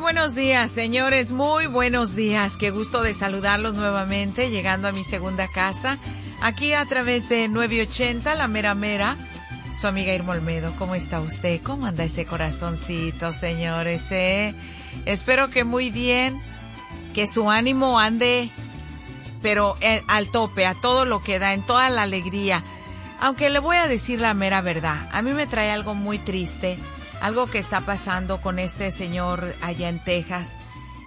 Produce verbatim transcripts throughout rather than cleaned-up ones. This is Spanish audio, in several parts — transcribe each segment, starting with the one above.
buenos días, señores, muy buenos días. Qué gusto de saludarlos nuevamente, llegando a mi segunda casa, aquí a través de nueve ochenta, La Mera Mera. Su amiga Irma Olmedo, ¿cómo está usted? ¿Cómo anda ese corazoncito, señores? ¿Eh? Espero que muy bien, que su ánimo ande, pero eh, al tope, a todo lo que da, en toda la alegría. Aunque le voy a decir la mera verdad, a mí me trae algo muy triste, algo que está pasando con este señor allá en Texas.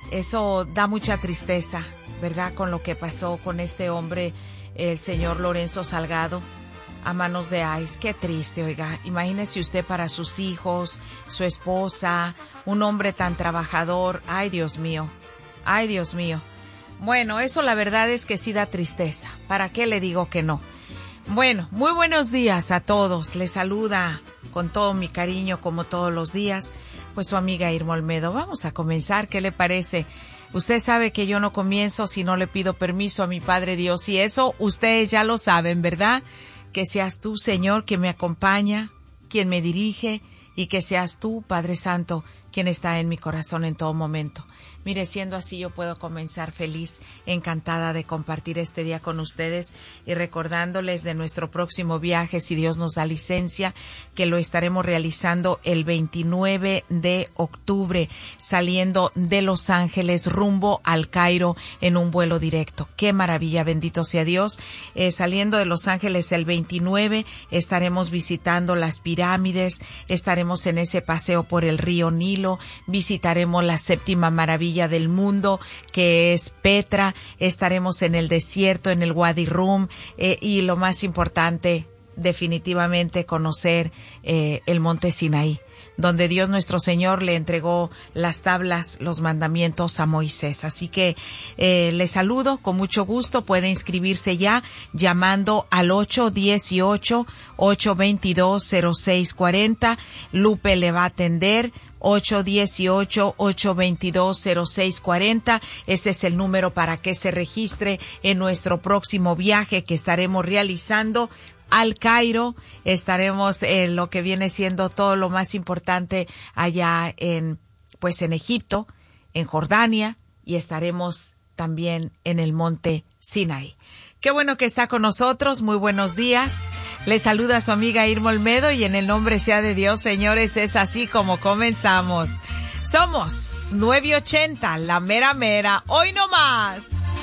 Eso da mucha tristeza, ¿verdad? Con lo que pasó con este hombre, el señor Lorenzo Salgado, a manos de ICE. Qué triste, oiga. Imagínese usted para sus hijos, su esposa, un hombre tan trabajador. Ay, Dios mío. Ay, Dios mío. Bueno, eso la verdad es que sí da tristeza. ¿Para qué le digo que no? Bueno, muy buenos días a todos. Les saluda con todo mi cariño, como todos los días, pues su amiga Irma Olmedo. Vamos a comenzar, ¿qué le parece? Usted sabe que yo no comienzo si no le pido permiso a mi Padre Dios, y eso ustedes ya lo saben, ¿verdad? Que seas tú, Señor, quien me acompaña, quien me dirige, y que seas tú, Padre Santo, quien está en mi corazón en todo momento. Mire, siendo así, yo puedo comenzar feliz, encantada de compartir este día con ustedes y recordándoles de nuestro próximo viaje, si Dios nos da licencia, que lo estaremos realizando el veintinueve de octubre, saliendo de Los Ángeles rumbo al Cairo en un vuelo directo. ¡Qué maravilla! Bendito sea Dios. Eh, saliendo de Los Ángeles el veintinueve, estaremos visitando las pirámides, estaremos en ese paseo por el río Nilo, visitaremos la séptima maravilla del mundo, que es Petra, estaremos en el desierto, en el Wadi Rum, eh, y lo más importante, definitivamente conocer eh, el monte Sinaí, donde Dios nuestro Señor le entregó las tablas, los mandamientos a Moisés. Así que eh, les saludo con mucho gusto. Puede inscribirse ya llamando al ocho uno ocho, ocho dos dos, cero seis cuatro cero. Lupe le va a atender. ocho uno ocho, ocho dos dos, cero seis cuatro cero. Ese es el número para que se registre en nuestro próximo viaje que estaremos realizando al Cairo. Estaremos en lo que viene siendo todo lo más importante allá en, pues en Egipto, en Jordania, y estaremos también en el monte Sinaí. Qué bueno que está con nosotros. Muy buenos días. Le saluda su amiga Irma Olmedo y en el nombre sea de Dios, señores, es así como comenzamos. Somos nueve ochenta, La Mera Mera. Hoy no más.